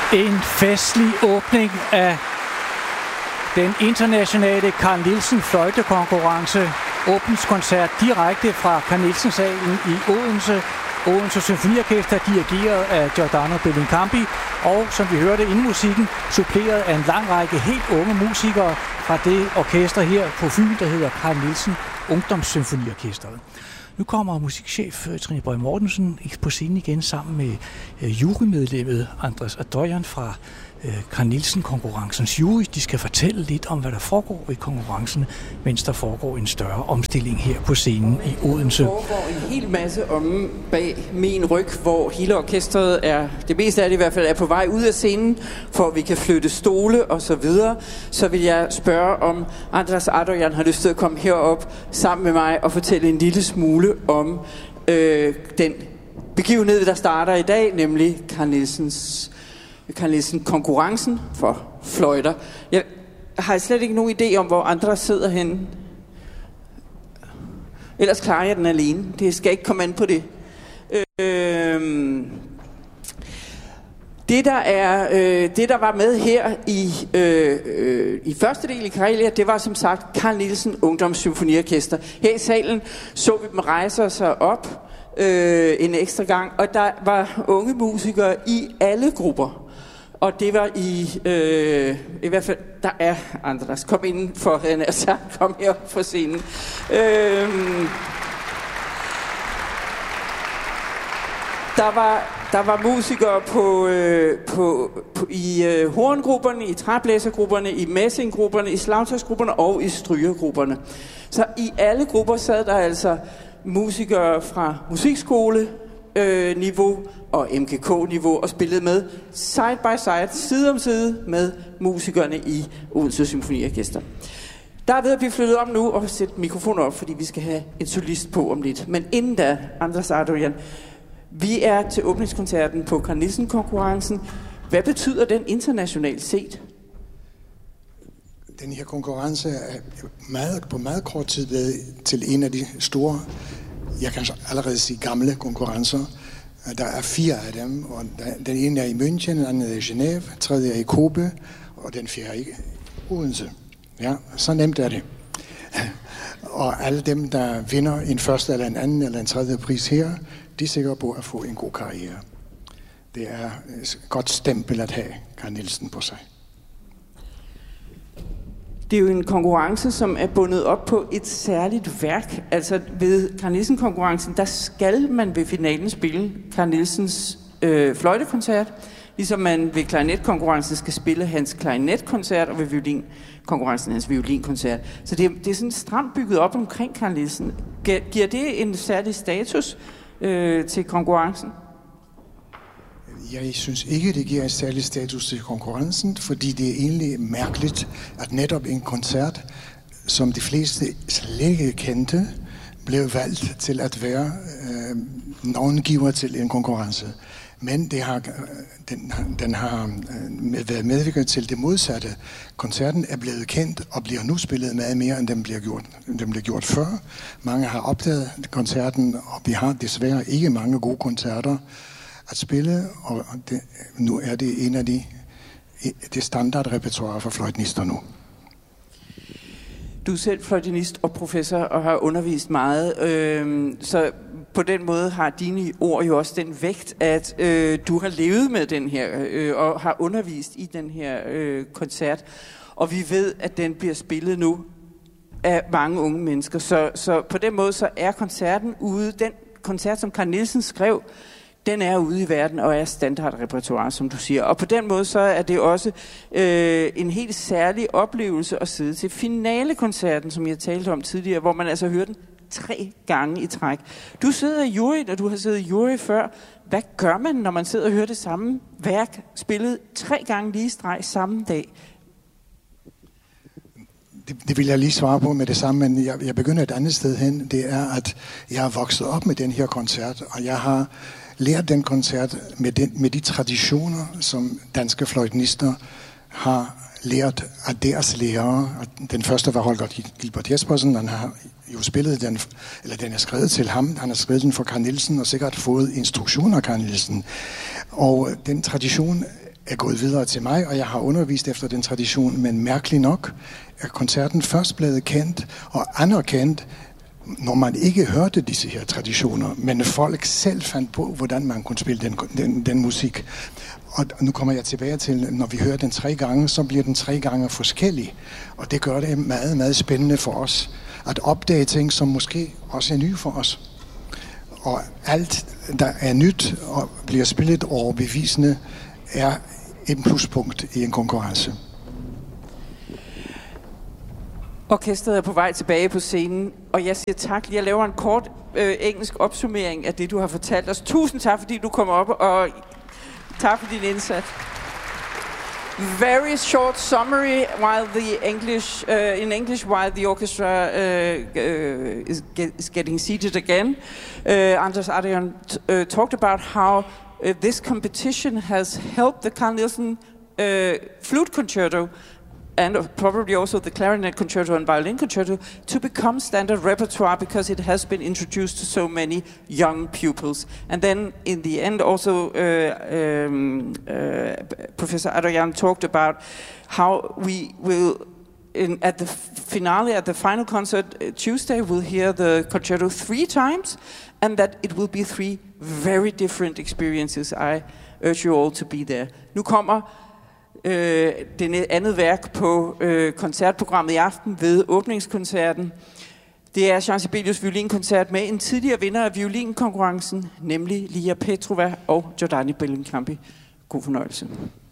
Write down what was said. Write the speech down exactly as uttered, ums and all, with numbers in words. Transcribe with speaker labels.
Speaker 1: En festlig åbning af den internationale Carl Nielsen fløjtekonkurrence. Åbningskoncert direkte fra Carl Nielsen-salen i Odense. Odense Symfoniorkester dirigeret af Giordano Bellincampi. Og som vi hørte inden musikken, suppleret af en lang række helt unge musikere fra det orkester her på Fyn, der hedder Carl Nielsen Ungdomssymfoniorkestret. Nu kommer musikchef Trine Boje Mortensen på scenen igen sammen med uh, jurymedlemmet Andras Adoyan fra uh, Carl Nielsen-konkurrencens jury. De skal fortælle lidt om, hvad der foregår ved konkurrencen, mens der foregår en større omstilling her på scenen i Odense.
Speaker 2: Der foregår en hel masse om bag min ryg, hvor hele orkestret er, det meste af det i hvert fald, er på vej ud af scenen, for at vi kan flytte stole og så videre. Så vil jeg spørge, om Andras Adoyan har lyst til at komme herop sammen med mig og fortælle en lille smule om øh, den begivenhed, der starter i dag, nemlig Carl Nielsens, Carl Nielsen konkurrencen for fløjter. Jeg har slet ikke nogen idé om, hvor andre sidder henne. Ellers klarer jeg den alene. Det skal ikke komme an på det. Øh, Det der, er, øh, det, der var med her i, øh, øh, i første del i Karelia, det var som sagt Carl Nielsen Ungdomssymfoniorkester. Her i salen så vi dem rejse sig op øh, en ekstra gang, og der var unge musikere i alle grupper. Og det var i, øh, i hvert fald, der er Andras. Kom ind for hende og så kom herop fra scenen. Øh, der var... Der var musikere på, øh, på, på, i øh, horngrupperne, i træblæsergrupperne, i messinggrupperne, i slagtøjsgrupperne og i strygergrupperne. Så i alle grupper sad der altså musikere fra musikskole-niveau øh, og M G K-niveau og spillede med side by side, side om side med musikerne i Odense Symfoniorkester. Der er ved at blive flyttet om nu og sætte mikrofoner op, fordi vi skal have en solist på om lidt. Men inden da, Andras Adoyan, vi er til åbningskoncerten på Carl Nielsen-konkurrencen. Hvad betyder den internationalt set?
Speaker 3: Den her konkurrence er meget, på meget kort tid blevet til en af de store, jeg kan allerede sige gamle konkurrencer. Der er fire af dem, og den ene er i München, den anden er i Genève, den tredje er i Kobe, og den fjerde i Odense. Ja, så nemt er det. Og alle dem, der vinder en første eller en anden eller en tredje pris her, de er sikre på at få en god karriere. Det er et godt stempel at have Carl Nielsen på sig.
Speaker 2: Det er jo en konkurrence, som er bundet op på et særligt værk. Altså ved Carl Nielsen-konkurrencen, der skal man ved finalen spille Carl Nielsens øh, fløjtekoncert, ligesom man ved klarinetkonkurrencen skal spille hans klarinetkoncert, og ved violinkonkurrencen hans violinkoncert. Så det er, det er sådan stramt bygget op omkring Carl Nielsen. Giver det en særlig status øh, til konkurrencen?
Speaker 3: Jeg synes ikke, det giver en særlig status til konkurrencen, fordi det er egentlig mærkeligt, at netop en koncert, som de fleste slet ikke kendte, blev valgt til at være øh, navngiver til en konkurrence. Men det har, den, den har været medvirket til det modsatte. Koncerten er blevet kendt og bliver nu spillet meget mere, end den bliver gjort, den blev gjort før. Mange har opdaget koncerten, og vi har desværre ikke mange gode koncerter at spille, og det, nu er det en af de det standardrepertoire for fløjtenister nu.
Speaker 2: Du er selv fløjtenist og professor og har undervist meget, øh, så på den måde har dine ord jo også den vægt, at øh, du har levet med den her øh, og har undervist i den her øh, koncert, og vi ved, at den bliver spillet nu af mange unge mennesker. Så, så på den måde så er koncerten ude, den koncert, som Carl Nielsen skrev, den er ude i verden og er standardrepertoire, som du siger. Og på den måde så er det også øh, en helt særlig oplevelse at sidde til finalekoncerten, som jeg talte om tidligere, hvor man altså hører den tre gange i træk. Du sidder i juryen, og du har siddet i jury før. Hvad gør man, når man sidder og hører det samme værk spillet tre gange lige i streg samme dag?
Speaker 3: Det, det vil jeg lige svare på med det samme, men jeg, jeg begynder et andet sted hen. Det er, at jeg har vokset op med den her koncert, og jeg har lært den koncert med, den, med de traditioner, som danske fløjtenister har lært af deres lærere. Den første var Holger Gilbert Jespersen, han har jo spillet den, eller den er skrevet til ham, han har skrevet den for Carl Nielsen, og sikkert fået instruktioner af Carl Nielsen. Og den tradition er gået videre til mig, og jeg har undervist efter den tradition, men mærkeligt nok er koncerten først blevet kendt og anerkendt, når man ikke hørte disse her traditioner, men folk selv fandt på, hvordan man kunne spille den, den, den musik. Og nu kommer jeg tilbage til, når vi hører den tre gange, så bliver den tre gange forskellig. Og det gør det meget, meget spændende for os, at opdage ting, som måske også er nye for os. Og alt, der er nyt og bliver spillet overbevisende, er et pluspunkt i en konkurrence.
Speaker 2: Orkestret er på vej tilbage på scenen, og jeg siger tak. Jeg laver en kort øh, engelsk opsummering af det, du har fortalt os. Tusind tak, fordi du kom op, og tak for din indsats. Very short summary while the English uh, in English while the orchestra uh, uh, is, get, is getting seated again. Uh, Anders Adrian t- uh, talked about how uh, this competition has helped the Carl Nielsen uh, flute concerto and probably also the clarinet concerto and violin concerto to become standard repertoire because it has been introduced to so many young pupils. And then in the end also uh, um, uh, Professor Adrian talked about how we will in, at the finale, at the final concert uh, Tuesday, we'll hear the concerto three times and that it will be three very different experiences. I urge you all to be there. Nu kommer Øh, det andet værk på øh, koncertprogrammet i aften ved åbningskoncerten. Det er Jean Sibelius violinkoncert med en tidligere vinder af violinkonkurrencen, nemlig Lia Petrova og Giordani Bellincampi. God fornøjelse.